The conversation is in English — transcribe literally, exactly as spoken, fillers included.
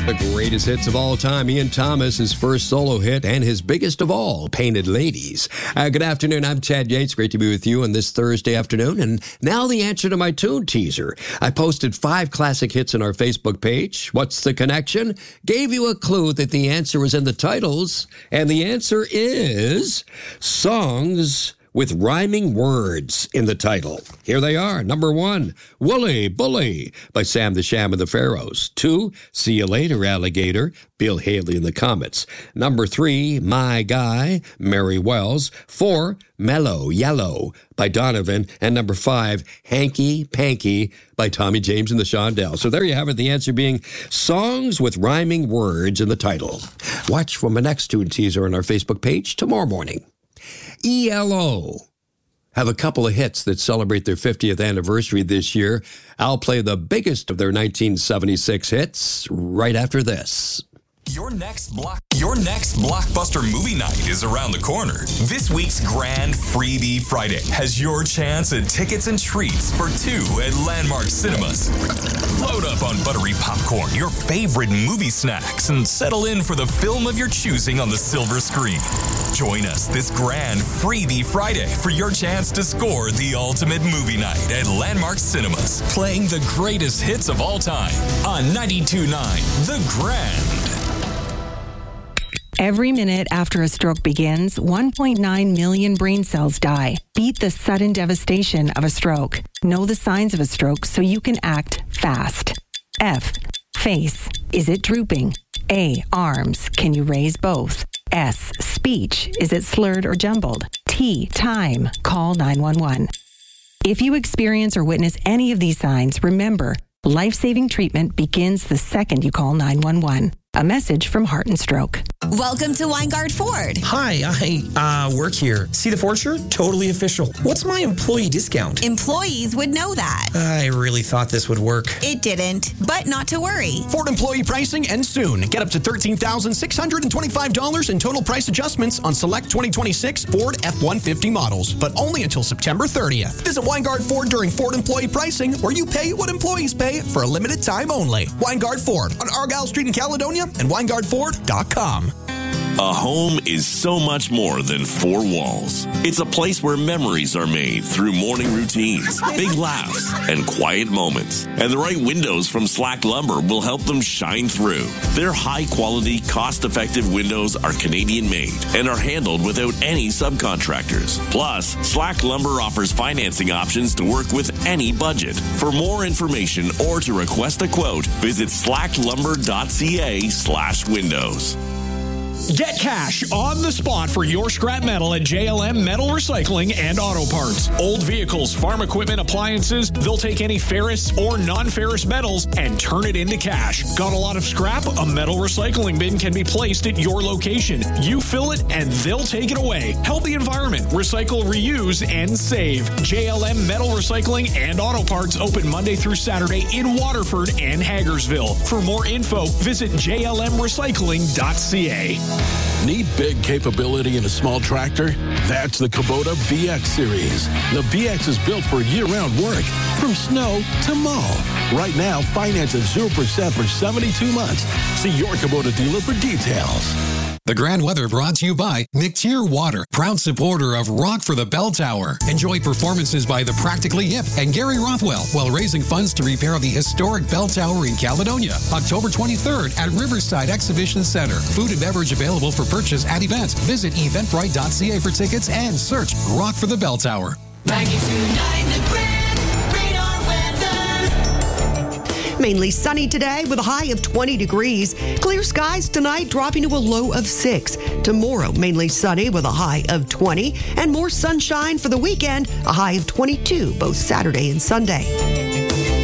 The greatest hits of all time. Ian Thomas, his first solo hit, and his biggest of all, Painted Ladies. Uh, good afternoon. I'm Chad Yates. Great to be with you on this Thursday afternoon. And now the answer to my tune teaser. I posted five classic hits on our Facebook page. What's the connection? Gave you a clue that the answer was in the titles. And the answer is songs with rhyming words in the title. Here they are. Number one, Wooly Bully by Sam the Sham and the Pharaohs. Two, See You Later, Alligator, Bill Haley and the Comets. Number three, My Guy, Mary Wells. Four, Mellow Yellow by Donovan. And number five, Hanky Panky by Tommy James and the Shondells. So there you have it, the answer being songs with rhyming words in the title. Watch for my next tune teaser on our Facebook page tomorrow morning. E L O have a couple of hits that celebrate their fiftieth anniversary this year. I'll play the biggest of their nineteen seventy-six hits right after this. Your next block, your next blockbuster movie night is around the corner. This week's Grand Freebie Friday has your chance at tickets and treats for two at Landmark Cinemas. Load up on buttery popcorn, your favorite movie snacks, and settle in for the film of your choosing on the silver screen. Join us this Grand Freebie Friday for your chance to score the ultimate movie night at Landmark Cinemas, playing the greatest hits of all time on ninety-two point nine The Grand. Every minute after a stroke begins, one point nine million brain cells die. Beat the sudden devastation of a stroke. Know the signs of a stroke so you can act fast. F. Face. Is it drooping? A. Arms. Can you raise both? S. Speech. Is it slurred or jumbled? T. Time. Call nine one one. If you experience or witness any of these signs, remember, life-saving treatment begins the second you call nine one one. A message from Heart and Stroke. Welcome to Weingart Ford. Hi, I uh, work here. See the Ford shirt? Totally official. What's my employee discount? Employees would know that. I really thought this would work. It didn't, but not to worry. Ford employee pricing ends soon. Get up to thirteen thousand six hundred twenty-five dollars in total price adjustments on select twenty twenty-six Ford F one fifty models, but only until September thirtieth. Visit Weingart Ford during Ford employee pricing, where you pay what employees pay for a limited time only. Weingart Ford on Argyle Street in Caledonia and weingart ford dot com. A home is so much more than four walls. It's a place where memories are made through morning routines, big laughs, and quiet moments. And the right windows from Slack Lumber will help them shine through. Their high-quality, cost-effective windows are Canadian-made and are handled without any subcontractors. Plus, Slack Lumber offers financing options to work with any budget. For more information or to request a quote, visit slacklumber.ca slash windows. Get cash on the spot for your scrap metal at J L M Metal Recycling and Auto Parts. Old vehicles, farm equipment, appliances, they'll take any ferrous or non-ferrous metals and turn it into cash. Got a lot of scrap? A metal recycling bin can be placed at your location. You fill it and they'll take it away. Help the environment. Recycle, reuse, and save. J L M Metal Recycling and Auto Parts open Monday through Saturday in Waterford and Hagersville. For more info, visit j l m recycling dot c a. Need big capability in a small tractor? That's the Kubota B X series. The B X is built for year-round work, from snow to mow. Right now, finance at zero percent for seventy-two months. See your Kubota dealer for details. The Grand Weather brought to you by McTier Water, proud supporter of Rock for the Bell Tower. Enjoy performances by the Practically Hip and Gary Rothwell while raising funds to repair the historic Bell Tower in Caledonia. October twenty-third at Riverside Exhibition Center. Food and beverage available for purchase at events. Visit eventbrite dot c a for tickets and search Rock for the Bell Tower. ninety-two point nine The Grand. Mainly sunny today with a high of twenty degrees. Clear skies tonight, dropping to a low of six. Tomorrow, mainly sunny with a high of twenty. And more sunshine for the weekend, a high of twenty-two, both Saturday and Sunday.